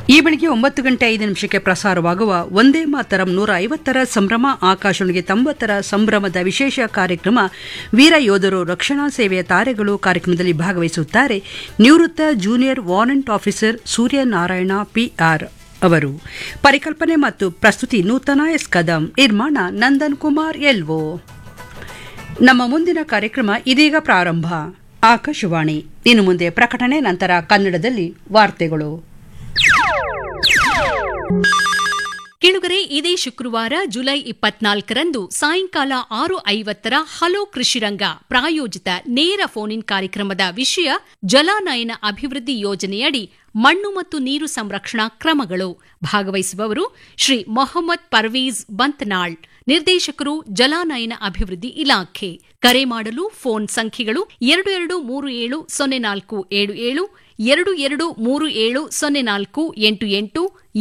ಈ ಬೆಳಿಗ್ಗೆ 9:05 ಪ್ರಸಾರವಾಗುವ ಒಂದೇ ಮಾತರಂ 150ರ ಸಂಭ್ರಮ ಆಕಾಶವಾಣಿಗೆ 90ರ ಸಂಭ್ರಮದ ವಿಶೇಷ ಕಾರ್ಯಕ್ರಮ ವೀರ ಯೋಧರು ರಕ್ಷಣಾ ಸೇವೆಯ ತಾರೆಗಳು ಕಾರ್ಯಕ್ರಮದಲ್ಲಿ ಭಾಗವಹಿಸುತ್ತಾರೆ ನಿವೃತ್ತ junior warrant officer Suryanarayana PR ಅವರು. ಪರಿಕಲ್ಪನೆ ಮತ್ತು ಪ್ರಸ್ತುತಿ ನೂತನ ಎಸ್ ಕದಂ, ನಿರ್ಮಾಣ ನಂದನ್ ಕುಮಾರ್ ಎಲ್ವೋ. ನಮ್ಮ ಮುಂದಿನ ಕಾರ್ಯಕ್ರಮ ಇದೀಗ ಪ್ರಾರಂಭ. ಆಕಾಶವಾಣಿ. ಇನ್ನು ಮುಂದೆ ಪ್ರಕಟಣೆ, ನಂತರ ಕನ್ನಡದಲ್ಲಿ ವಾರ್ತೆಗಳು. ಕೇಳುಗರೆ, ಇದೇ ಶುಕ್ರವಾರ ಜುಲೈ 24ರಂದು ಸಾಯಂಕಾಲ 6:50ರ ಹಲೋ ಕೃಷಿರಂಗ ಪ್ರಾಯೋಜಿತ ನೇರ ಫೋನ್ ಇನ್ ಕಾರ್ಯಕ್ರಮದ ವಿಷಯ ಜಲಾನಯನ ಅಭಿವೃದ್ಧಿ ಯೋಜನೆಯಡಿ ಮಣ್ಣು ಮತ್ತು ನೀರು ಸಂರಕ್ಷಣಾ ಕ್ರಮಗಳು. ಭಾಗವಹಿಸುವವರು ಶ್ರೀ ಮೊಹಮ್ಮದ್ ಪರ್ವೀಜ್ ಬಂತ್ನಾಳ್, ನಿರ್ದೇಶಕರು ಜಲಾನಯನ ಅಭಿವೃದ್ಧಿ ಇಲಾಖೆ. ಕರೆ ಮಾಡಲು ಫೋನ್ ಸಂಖ್ಯೆಗಳು 22370477, 22370488,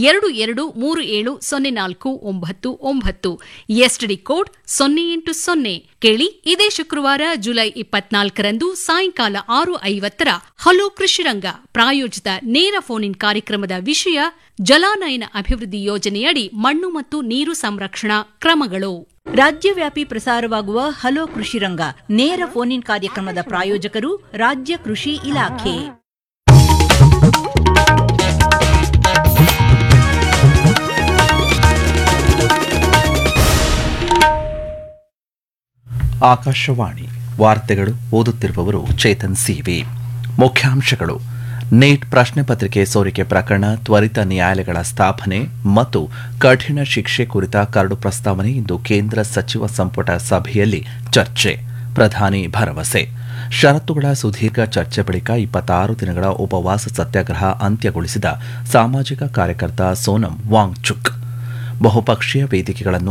22370499, ಎಸ್ಟಿಡಿ ಕೋಡ್ 080. ಕೇಳಿ, ಇದೇ ಶುಕ್ರವಾರ ಜುಲೈ 24ರಂದು ಸಾಯಂಕಾಲ 6:50ರ ಹಲೋ ಕೃಷಿರಂಗ ಪ್ರಾಯೋಜಿತ ನೇರ ಫೋನ್ ಇನ್ ಕಾರ್ಯಕ್ರಮದ ವಿಷಯ ಜಲಾನಯನ ಅಭಿವೃದ್ಧಿ ಯೋಜನೆಯಡಿ ಮಣ್ಣು ಮತ್ತು ನೀರು ಸಂರಕ್ಷಣಾ ಕ್ರಮಗಳು. ರಾಜ್ಯವ್ಯಾಪಿ ಪ್ರಸಾರವಾಗುವ ಹಲೋ ಕೃಷಿರಂಗ ನೇರ ಫೋನ್ ಇನ್ ಕಾರ್ಯಕ್ರಮದ ಪ್ರಾಯೋಜಕರು ರಾಜ್ಯ ಕೃಷಿ ಇಲಾಖೆ. ಆಕಾಶವಾಣಿ ವಾರ್ತೆಗಳು. ಓದುತ್ತಿರುವವರು ಚೇತನ್ ಸಿವಿ. ಮುಖ್ಯಾಂಶಗಳು: ನೀಟ್ ಪ್ರಶ್ನೆ ಪತ್ರಿಕೆ ಸೋರಿಕೆ ಪ್ರಕರಣ, ತ್ವರಿತ ನ್ಯಾಯಾಲಯಗಳ ಸ್ಥಾಪನೆ ಮತ್ತು ಕಠಿಣ ಶಿಕ್ಷೆ ಕುರಿತ ಕರಡು ಪ್ರಸ್ತಾವನೆ ಇಂದು ಕೇಂದ್ರ ಸಚಿವ ಸಂಪುಟ ಸಭೆಯಲ್ಲಿ ಚರ್ಚೆ. ಪ್ರಧಾನಿ ಭರವಸೆ. ಷರತ್ತುಗಳ ಸುದೀರ್ಘ ಚರ್ಚೆ ಬಳಿಕ 26 ದಿನಗಳ ಉಪವಾಸ ಸತ್ಯಾಗ್ರಹ ಅಂತ್ಯಗೊಳಿಸಿದ ಸಾಮಾಜಿಕ ಕಾರ್ಯಕರ್ತ ಸೋನಂ ವಾಂಗ್ಚುಕ್. ಬಹುಪಕ್ಷೀಯ ವೇದಿಕೆಗಳನ್ನು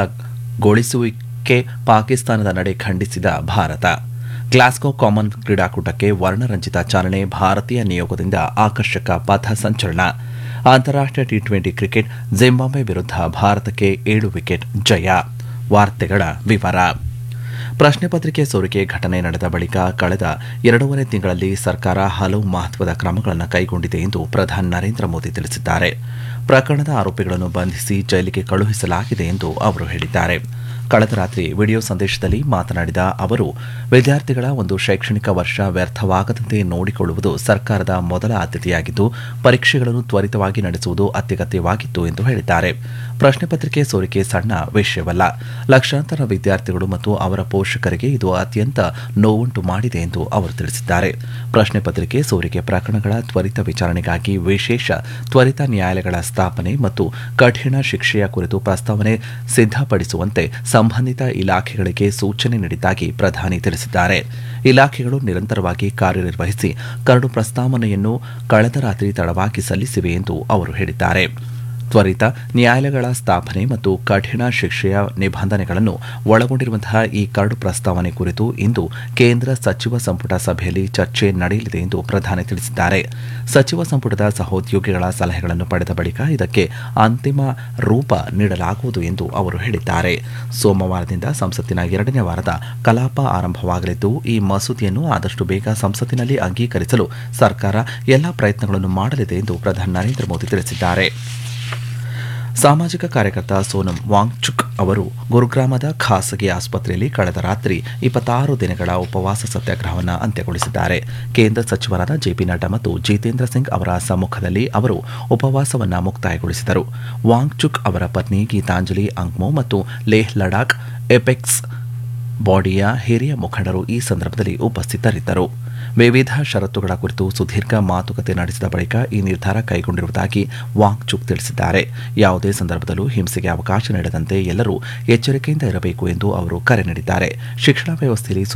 ದುರ್ಬಲಗೊಳಿಸುವಿಕೆ ಪಾಕಿಸ್ತಾನದ ನಡೆ ಖಂಡಿಸಿದ ಭಾರತ. ಗ್ಲಾಸ್ಗೋ ಕಾಮನ್ ಕ್ರೀಡಾಕೂಟಕ್ಕೆ ವರ್ಣರಂಜಿತ ಚಾಲನೆ, ಭಾರತೀಯ ನಿಯೋಗದಿಂದ ಆಕರ್ಷಕ ಪಥ ಸಂಚಲನ. ಅಂತಾರಾಷ್ಟ್ರೀಯ ಟಿ20 ಕ್ರಿಕೆಟ್, ಜಿಂಬಾಬ್ವೆ ವಿರುದ್ಧ ಭಾರತಕ್ಕೆ 7 ವಿಕೆಟ್ ಜಯ. ವಾರ್ತೆಗಳ ವಿವರ. ಪ್ರಶ್ನೆ ಪತ್ರಿಕೆ ಸೋರಿಕೆ ಘಟನೆ ನಡೆದ ಬಳಿಕ ಕಳೆದ 2.5 ತಿಂಗಳಲ್ಲಿ ಸರ್ಕಾರ ಹಲವು ಮಹತ್ವದ ಕ್ರಮಗಳನ್ನು ಕೈಗೊಂಡಿದೆ ಎಂದು ಪ್ರಧಾನಿ ನರೇಂದ್ರ ಮೋದಿ ತಿಳಿಸಿದ್ದಾರೆ. ಪ್ರಕರಣದ ಆರೋಪಿಗಳನ್ನು ಬಂಧಿಸಿ ಜೈಲಿಗೆ ಕಳುಹಿಸಲಾಗಿದೆ ಎಂದು ಅವರು ಹೇಳಿದ್ದಾರೆ. ಕಳೆದ ರಾತ್ರಿ ವಿಡಿಯೋ ಸಂದೇಶದಲ್ಲಿ ಮಾತನಾಡಿದ ಅವರು, ವಿದ್ಯಾರ್ಥಿಗಳ ಒಂದು ಶೈಕ್ಷಣಿಕ ವರ್ಷ ವ್ಯರ್ಥವಾಗದಂತೆ ನೋಡಿಕೊಳ್ಳುವುದು ಸರ್ಕಾರದ ಮೊದಲ ಆದ್ಯತೆಯಾಗಿದ್ದು, ಪರೀಕ್ಷೆಗಳನ್ನು ತ್ವರಿತವಾಗಿ ನಡೆಸುವುದು ಅತ್ಯಗತ್ಯವಾಗಿತ್ತು ಎಂದು ಹೇಳಿದ್ದಾರೆ. ಪ್ರಶ್ನೆ ಪತ್ರಿಕೆ ಸೋರಿಕೆ ಸಣ್ಣ ವಿಷಯವಲ್ಲ. ಲಕ್ಷಾಂತರ ವಿದ್ಯಾರ್ಥಿಗಳು ಮತ್ತು ಅವರ ಪೋಷಕರಿಗೆ ಇದು ಅತ್ಯಂತ ನೋವುಂಟು ಮಾಡಿದೆ ಎಂದು ಅವರು ತಿಳಿಸಿದ್ದಾರೆ. ಪ್ರಶ್ನೆ ಪತ್ರಿಕೆ ಸೋರಿಕೆ ಪ್ರಕರಣಗಳ ತ್ವರಿತ ವಿಚಾರಣೆಗಾಗಿ ವಿಶೇಷ ತ್ವರಿತ ನ್ಯಾಯಾಲಯಗಳ ಸ್ಥಾಪನೆ ಮತ್ತು ಕಠಿಣ ಶಿಕ್ಷೆಯ ಕುರಿತು ಪ್ರಸ್ತಾವನೆ ಸಿದ್ಧಪಡಿಸುವಂತೆ ಸಂಬಂಧಿತ ಇಲಾಖೆಗಳಿಗೆ ಸೂಚನೆ ನೀಡಿದ್ದಾಗಿ ಪ್ರಧಾನಿ ತಿಳಿಸಿದ್ದಾರೆ. ಇಲಾಖೆಗಳು ನಿರಂತರವಾಗಿ ಕಾರ್ಯನಿರ್ವಹಿಸಿ ಕರಡು ಪ್ರಸ್ತಾವನೆಯನ್ನು ಕಳೆದ ರಾತ್ರಿ ತಡವಾಗಿ ಸಲ್ಲಿಸಿವೆ ಎಂದು ಅವರು ಹೇಳಿದ್ದಾರೆ. ತ್ವರಿತ ನ್ಯಾಯಾಲಯಗಳ ಸ್ಥಾಪನೆ ಮತ್ತು ಕಠಿಣ ಶಿಕ್ಷೆಯ ನಿಬಂಧನೆಗಳನ್ನು ಒಳಗೊಂಡಿರುವಂತಹ ಈ ಕರಡು ಪ್ರಸ್ತಾವನೆ ಕುರಿತು ಇಂದು ಕೇಂದ್ರ ಸಚಿವ ಸಂಪುಟ ಸಭೆಯಲ್ಲಿ ಚರ್ಚೆ ನಡೆಯಲಿದೆ ಎಂದು ಪ್ರಧಾನಿ ತಿಳಿಸಿದ್ದಾರೆ. ಸಚಿವ ಸಂಪುಟದ ಸಹೋದ್ಯೋಗಿಗಳ ಸಲಹೆಗಳನ್ನು ಪಡೆದ ಬಳಿಕ ಇದಕ್ಕೆ ಅಂತಿಮ ರೂಪ ನೀಡಲಾಗುವುದು ಎಂದು ಅವರು ಹೇಳಿದ್ದಾರೆ. ಸೋಮವಾರದಿಂದ ಸಂಸತ್ತಿನ 2ನೇ ವಾರದ ಕಲಾಪ ಆರಂಭವಾಗಲಿದ್ದು, ಈ ಮಸೂದೆಯನ್ನು ಆದಷ್ಟು ಬೇಗ ಸಂಸತ್ತಿನಲ್ಲಿ ಅಂಗೀಕರಿಸಲು ಸರ್ಕಾರ ಎಲ್ಲಾ ಪ್ರಯತ್ನಗಳನ್ನು ಮಾಡಲಿದೆ ಎಂದು ಪ್ರಧಾನಿ ನರೇಂದ್ರ ಮೋದಿ ತಿಳಿಸಿದ್ದಾರೆ. ಸಾಮಾಜಿಕ ಕಾರ್ಯಕರ್ತ ಸೋನಂ ವಾಂಗ್ಚುಕ್ ಅವರು ಗುರುಗ್ರಾಮದ ಖಾಸಗಿ ಆಸ್ಪತ್ರೆಯಲ್ಲಿ ಕಳೆದ ರಾತ್ರಿ 26 ದಿನಗಳ ಉಪವಾಸ ಸತ್ಯಾಗ್ರಹವನ್ನು ಅಂತ್ಯಗೊಳಿಸಿದ್ದಾರೆ. ಕೇಂದ್ರ ಸಚಿವರಾದ ಜೆಪಿ ನಡ್ಡಾ ಮತ್ತು ಜಿತೇಂದ್ರ ಸಿಂಗ್ ಅವರ ಸಮ್ಮುಖದಲ್ಲಿ ಅವರು ಉಪವಾಸವನ್ನು ಮುಕ್ತಾಯಗೊಳಿಸಿದರು. ವಾಂಗ್ಚುಕ್ ಅವರ ಪತ್ನಿ ಗೀತಾಂಜಲಿ ಅಂಗ್ಮೋ ಮತ್ತು ಲೇಹ್ ಲಡಾಖ್ ಎಪೆಕ್ಸ್ ಬಾಡಿಯ ಹಿರಿಯ ಮುಖಂಡರು ಈ ಸಂದರ್ಭದಲ್ಲಿ ಉಪಸ್ಥಿತರಿದ್ದರು. ವಿವಿಧ ಷರತ್ತುಗಳ ಕುರಿತು ಸುದೀರ್ಘ ಮಾತುಕತೆ ನಡೆಸಿದ ಬಳಿಕ ಈ ನಿರ್ಧಾರ ಕೈಗೊಂಡಿರುವುದಾಗಿ ವಾಂಗ್ಚುಕ್ ತಿಳಿಸಿದ್ದಾರೆ. ಯಾವುದೇ ಸಂದರ್ಭದಲ್ಲೂ ಹಿಂಸೆಗೆ ಅವಕಾಶ ನೀಡದಂತೆ ಎಲ್ಲರೂ ಎಚ್ಚರಿಕೆಯಿಂದ ಇರಬೇಕು ಎಂದು ಅವರು ಕರೆ ನೀಡಿದ್ದಾರೆ. ಶಿಕ್ಷಣ ವ್ಯವಸ್ಥೆಯಲ್ಲಿ